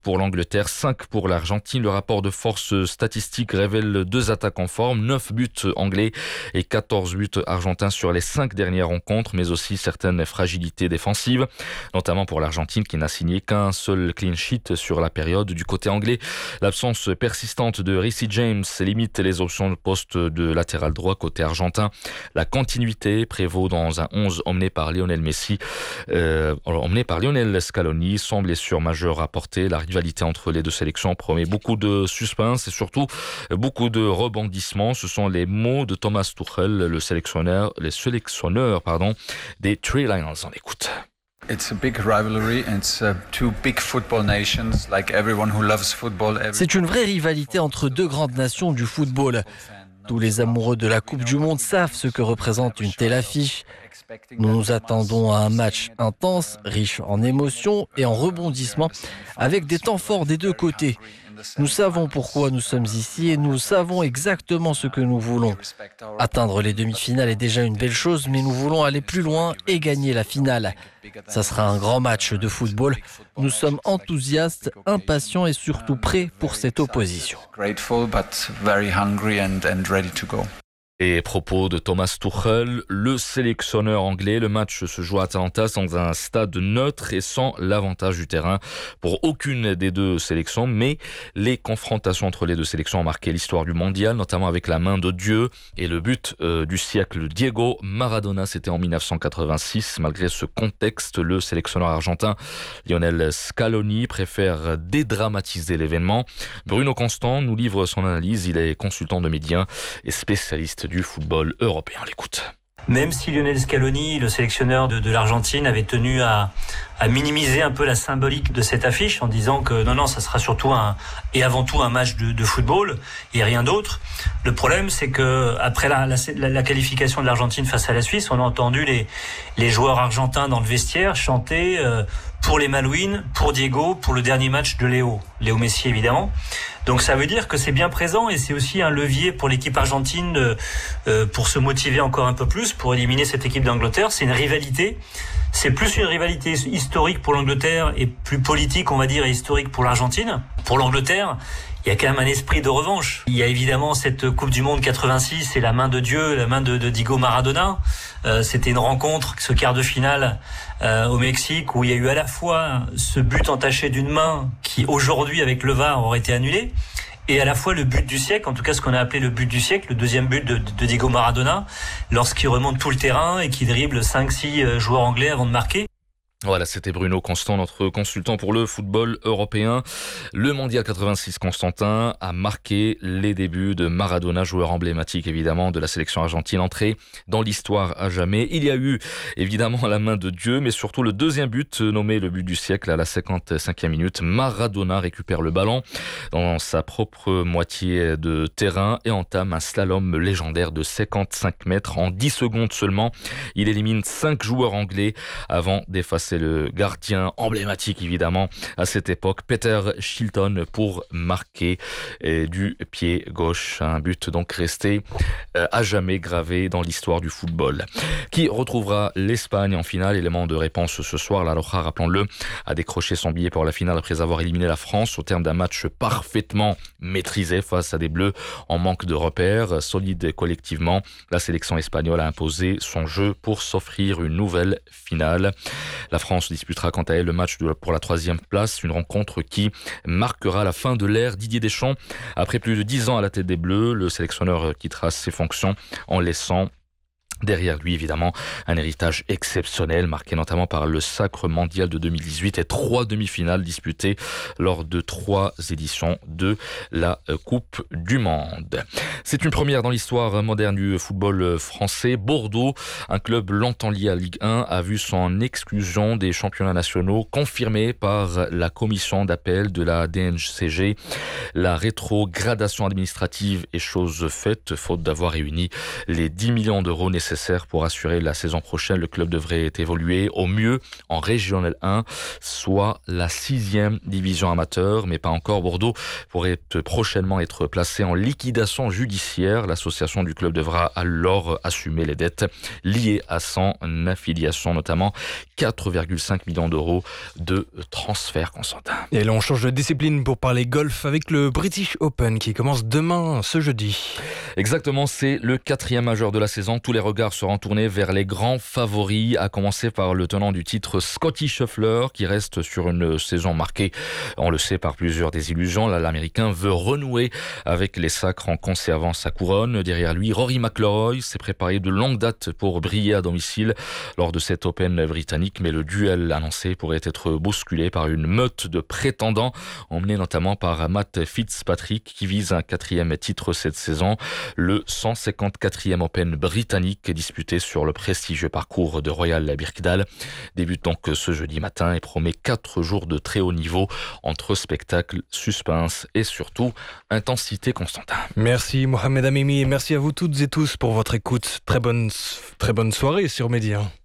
pour l'Angleterre, 5 pour l'Argentine. Le rapport de force statistique révèle 2 attaques en forme, 9 buts anglais et 14 buts argentins sur les 5 dernières rencontres, mais aussi certaines fragilités défensives, notamment pour l'Argentine qui n'a signé qu'un seul clean sheet sur la période. Du côté anglais, l'absence persistante de Reece James limite les options de poste de latéral droit côté argentin. La continuité prévaut dans un 11 emmené par Lionel Scaloni. Sans blessure majeure rapportée, la rivalité entre les deux sélections promet beaucoup de suspense et surtout beaucoup de rebondissements. Ce sont les mots de Thomas Tuchel, le sélectionneur des Three Lions. On écoute. C'est une vraie rivalité entre deux grandes nations du football. Tous les amoureux de la Coupe du Monde savent ce que représente une telle affiche. Nous nous attendons à un match intense, riche en émotions et en rebondissements, avec des temps forts des deux côtés. Nous savons pourquoi nous sommes ici et nous savons exactement ce que nous voulons. Atteindre les demi-finales est déjà une belle chose, mais nous voulons aller plus loin et gagner la finale. Ça sera un grand match de football. Nous sommes enthousiastes, impatients et surtout prêts pour cette opposition. Et propos de Thomas Tuchel, le sélectionneur anglais. Le match se joue à Atlanta dans un stade neutre et sans l'avantage du terrain pour aucune des deux sélections. Mais les confrontations entre les deux sélections ont marqué l'histoire du mondial, notamment avec la main de Dieu et le but du siècle. Diego Maradona, c'était en 1986. Malgré ce contexte, le sélectionneur argentin Lionel Scaloni préfère dédramatiser l'événement. Bruno Constant nous livre son analyse. Il est consultant de médias et spécialiste du football européen. On l'écoute. Même si Lionel Scaloni, le sélectionneur de l'Argentine, avait tenu à minimiser un peu la symbolique de cette affiche en disant que non, ça sera surtout et avant tout un match de football et rien d'autre. Le problème, c'est que après la qualification de l'Argentine face à la Suisse, on a entendu les joueurs argentins dans le vestiaire chanter pour les Malouines, pour Diego, pour le dernier match de Léo Messi évidemment. Donc ça veut dire que c'est bien présent et c'est aussi un levier pour l'équipe argentine pour se motiver encore un peu plus, pour éliminer cette équipe d'Angleterre. C'est une rivalité. C'est plus une rivalité historique pour l'Angleterre et plus politique, on va dire, et historique pour l'Argentine. Pour l'Angleterre, il y a quand même un esprit de revanche. Il y a évidemment cette Coupe du Monde 86 et la main de Dieu, la main de Diego Maradona. C'était une rencontre, ce quart de finale au Mexique, où il y a eu à la fois ce but entaché d'une main qui aujourd'hui avec le VAR aurait été annulé, et à la fois le but du siècle, en tout cas ce qu'on a appelé le but du siècle, le deuxième but de Diego Maradona, lorsqu'il remonte tout le terrain et qu'il dribble 5-6 joueurs anglais avant de marquer. Voilà, c'était Bruno Constant, notre consultant pour le football européen. Le Mondial 86, Constantin, a marqué les débuts de Maradona, joueur emblématique évidemment de la sélection argentine, entré dans l'histoire à jamais. Il y a eu évidemment la main de Dieu, mais surtout le deuxième but, nommé le but du siècle à la 55e minute. Maradona récupère le ballon dans sa propre moitié de terrain et entame un slalom légendaire de 55 mètres en 10 secondes seulement. Il élimine 5 joueurs anglais avant d'effacer le gardien emblématique évidemment à cette époque, Peter Shilton, pour marquer du pied gauche. Un but donc resté à jamais gravé dans l'histoire du football. Qui retrouvera l'Espagne en finale? Élément de réponse ce soir. La Roja, rappelons-le, a décroché son billet pour la finale après avoir éliminé la France au terme d'un match parfaitement maîtrisé face à des Bleus en manque de repères. Solide collectivement, la sélection espagnole a imposé son jeu pour s'offrir une nouvelle finale. La France disputera quant à elle le match pour la 3e place, une rencontre qui marquera la fin de l'ère Didier Deschamps. Après plus de 10 ans à la tête des Bleus, le sélectionneur quittera ses fonctions en laissant derrière lui, évidemment, un héritage exceptionnel, marqué notamment par le sacre mondial de 2018 et 3 demi-finales disputées lors de 3 éditions de la Coupe du Monde. C'est une première dans l'histoire moderne du football français. Bordeaux, un club longtemps lié à Ligue 1, a vu son exclusion des championnats nationaux confirmée par la commission d'appel de la DNCG. La rétrogradation administrative est chose faite, faute d'avoir réuni les 10 millions d'euros nécessaires nécessaires pour assurer la saison prochaine. Le club devrait évoluer au mieux en Régional 1, soit la 6e division amateur, mais pas encore. Bordeaux pourrait prochainement être placé en liquidation judiciaire. L'association du club devra alors assumer les dettes liées à son affiliation, notamment 4,5 millions d'euros de transfert, Constantin. Et là, on change de discipline pour parler golf avec le British Open qui commence demain, ce jeudi. Exactement, c'est le 4e majeur de la saison. Tous les regards seront tournés vers les grands favoris, à commencer par le tenant du titre Scottie Scheffler, qui reste sur une saison marquée, on le sait, par plusieurs désillusions. Là, l'Américain veut renouer avec les sacres en conservant sa couronne. Derrière lui, Rory McIlroy s'est préparé de longue date pour briller à domicile lors de cet Open britannique, mais le duel annoncé pourrait être bousculé par une meute de prétendants, emmenés notamment par Matt Fitzpatrick, qui vise un 4e titre cette saison. Le 154e Open britannique disputé sur le prestigieux parcours de Royal Birkdale débute donc ce jeudi matin et promet 4 jours de très haut niveau entre spectacle, suspense et surtout intensité, Constantin. Merci Mohamed Amimi et merci à vous toutes et tous pour votre écoute. Très bonne soirée sur Média.